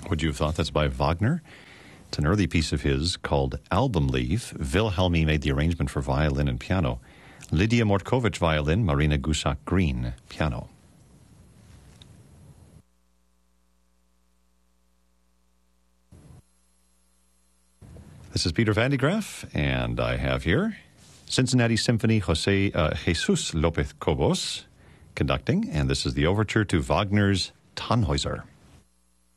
Would you have thought that's by Wagner? It's an early piece of his called Album Leaf. Wilhelmi made the arrangement for violin and piano. Lydia Mortkovich, violin. Marina Gusak-Green, piano. This is Peter Van de Graaff, and I have here Cincinnati Symphony Jesus Lopez Cobos conducting, and this is the overture to Wagner's Tannhäuser.